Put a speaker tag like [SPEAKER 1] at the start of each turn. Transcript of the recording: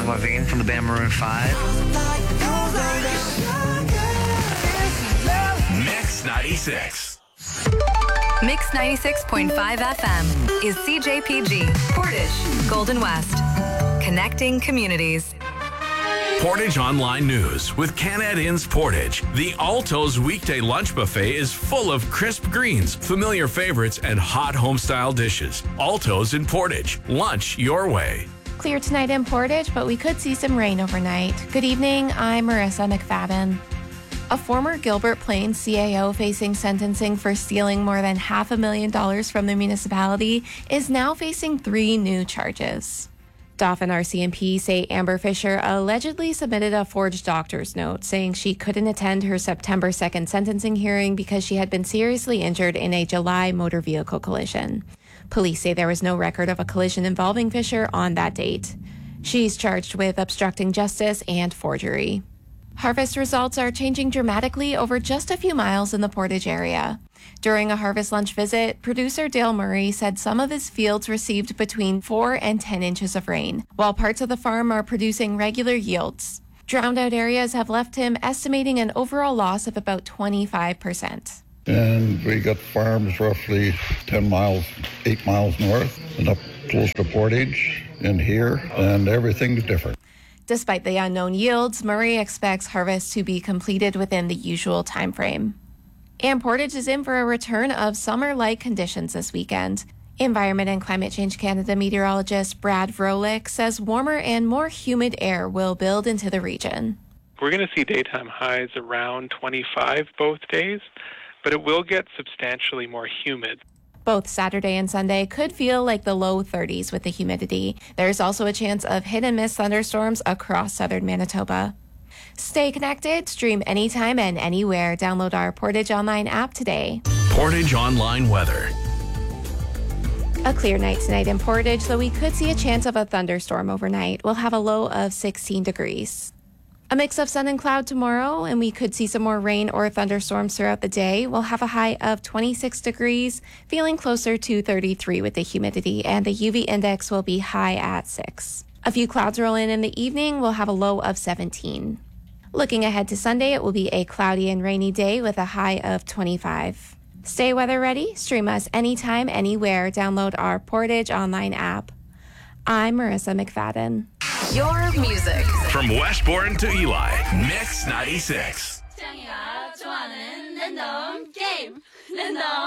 [SPEAKER 1] Lavigne from the band Maroon 5.
[SPEAKER 2] Mix 96.
[SPEAKER 3] Mix 96.5 FM is CJPG, Portage, Golden West. Connecting communities.
[SPEAKER 2] Portage Online News with Canad Inns Portage. The Alto's weekday lunch buffet is full of crisp greens, familiar favorites, and hot home-style dishes. Alto's in Portage. Lunch your way.
[SPEAKER 4] Clear tonight in Portage, but we could see some rain overnight. Good evening, I'm Marissa McFadden. A former Gilbert Plains CAO facing sentencing for stealing more than $500,000 from the municipality is now facing 3 new charges. Dauphin RCMP say Amber Fisher allegedly submitted a forged doctor's note saying she couldn't attend her September 2nd sentencing hearing because she had been seriously injured in a July motor vehicle collision. Police say there was no record of a collision involving Fisher on that date. She's charged with obstructing justice and forgery. Harvest results are changing dramatically over just a few miles in the Portage area. During a harvest lunch visit, producer Dale Murray said some of his fields received between 4 and 10 inches of rain, while parts of the farm are producing regular yields. Drowned out areas have left him estimating an overall loss of about 25%.
[SPEAKER 5] And we got farms roughly 10 miles, 8 miles north and up close to Portage and here, and everything's different.
[SPEAKER 4] Despite the unknown yields, Murray expects harvest to be completed within the usual time frame. And Portage is in for a return of summer-like conditions this weekend. Environment and Climate Change Canada meteorologist Brad Vrolik says warmer and more humid air will build into the region.
[SPEAKER 6] We're going to see daytime highs around 25 both days, but it will get substantially more humid.
[SPEAKER 4] Both Saturday and Sunday could feel like the low 30s with the humidity. There's also a chance of hit-and-miss thunderstorms across southern Manitoba. Stay connected, stream anytime and anywhere. Download our Portage Online app today.
[SPEAKER 2] Portage Online weather.
[SPEAKER 4] A clear night tonight in Portage, though we could see a chance of a thunderstorm overnight. We'll have a low of 16 degrees. A mix of sun and cloud tomorrow, and we could see some more rain or thunderstorms throughout the day. We'll have a high of 26 degrees, feeling closer to 33 with the humidity, and the UV index will be high at 6. A few clouds roll in the evening. We'll have a low of 17. Looking ahead to Sunday, it will be a cloudy and rainy day with a high of 25. Stay weather ready. Stream us anytime, anywhere. Download our Portage Online app. I'm Marissa McFadden.
[SPEAKER 3] Your music.
[SPEAKER 2] From Westbourne to Eli, Mix 96.